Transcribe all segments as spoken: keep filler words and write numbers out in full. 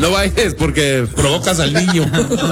no vayas porque provocas al niño.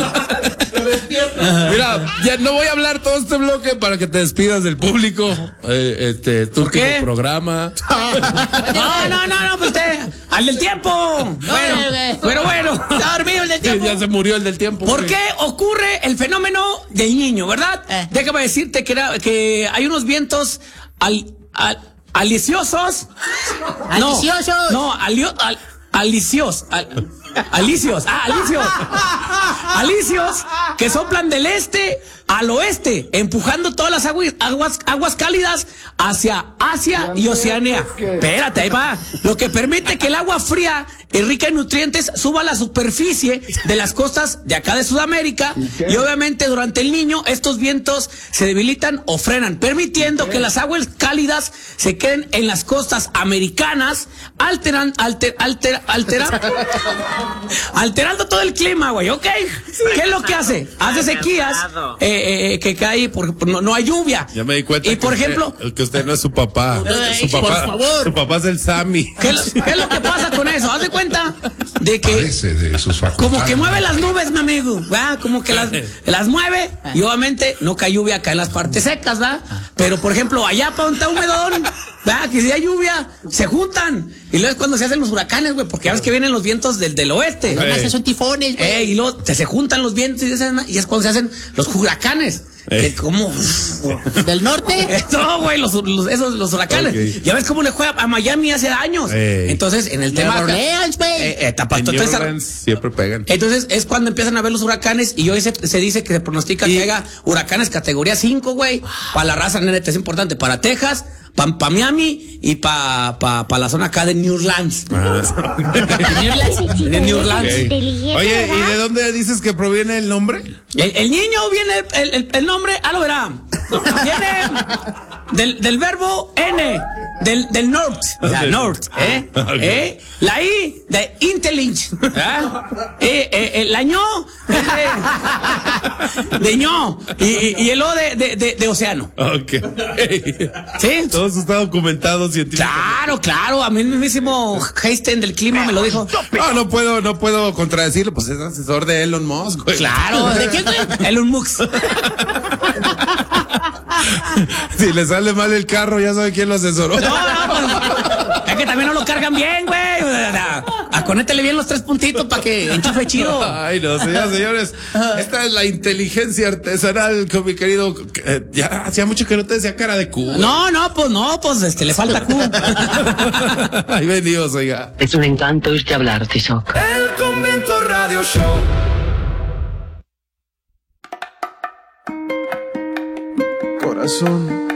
Mira, ya no voy a hablar todo este bloque para que te despidas del público. Eh, este, tu último programa. No, no, no, no, pues usted, al del tiempo. Bueno, pero bueno, está dormido el del tiempo. Ya se murió el del tiempo. ¿Por qué ocurre el fenómeno del niño, verdad? Eh. Déjame decirte que, era, que hay unos vientos al, al, aliciosos. ¿Aliciosos? No, no alio, al, alicios. Al, alicios, ah, alicios. Alicios que soplan del este al oeste, empujando todas las aguas, aguas, aguas cálidas hacia Asia y Oceanía. Espérate, ahí va. Lo que permite que el agua fría y rica en nutrientes suba a la superficie de las costas de acá de Sudamérica. Y obviamente durante el niño estos vientos se debilitan o frenan, permitiendo que las aguas cálidas se queden en las costas americanas, alteran, alter, alter, alteran, alterando todo el clima, güey, ¿ok? ¿Qué es lo que hace? Hace sequías, eh, eh, que cae, por, no, no hay lluvia. Ya me di cuenta. Y por que ejemplo, usted, que usted no es su papá. Ay, su papá, por favor. Su papá es el Sammy. ¿Qué, ¿Qué es lo que pasa con eso? Haz de cuenta de que De sus como que mueve las nubes, mi amigo, ¿verdad? Como que las, las mueve y obviamente no cae lluvia acá en las partes secas, ¿verdad? Pero por ejemplo, allá para donde está humedón, ¿verdad? Que si hay lluvia, se juntan. Y luego es cuando se hacen los huracanes, güey, porque ya ves que vienen los vientos del, del oeste. No, hey. Son tifones, güey. Eh, y luego se, se juntan los vientos y, se, y es cuando se hacen los huracanes. Eh. ¿Cómo? ¿Del norte? No, güey, los, los, esos, los huracanes. Okay. Ya ves cómo le juega a Miami hace años. Hey. Entonces, en el tema. Orleans, güey. Eh, eh, en New Orleans siempre pegan. Entonces, es cuando empiezan a ver los huracanes y hoy se, se dice que se pronostica y... que haya huracanes categoría cinco, güey. Para la raza, neta, es importante. Para Texas, para pa Miami y para pa, pa la zona acá de New Orleans. Ah. De New Orleans. Okay. Oye, ¿y de dónde dices que proviene el nombre? El, el niño viene, el, el, el nombre, ah, lo verá. Viene del, del verbo N, del, del north, la north, ¿eh? Okay. ¿eh? La I de intelligence, ¿eh? Eh, eh, eh, la ño de, de ño y, y, y el O de, de, de, de océano. Ok. ¿Sí? Todo eso está documentado científicamente. Claro, claro, a mí mismo Heisten del clima me lo dijo. No, no puedo, no puedo contradecirlo, pues es asesor de Elon Musk, güey. Claro, ¿de quién, güey? Elon Musk. Si le sale mal el carro, ya sabe quién lo asesoró. No, no, pues, es que también no lo cargan bien, güey. Aconétele bien los tres puntitos para que enchufe chido. Ay, no, señoras, señores. Esta es la inteligencia artesanal con mi querido. Eh, ya hacía mucho que no te decía cara de Q. No, no, pues no, pues este, le falta Q. Ay, venidos, oiga. Es un encanto este hablar, Tizoc. El Convento Radio Show. Corazón.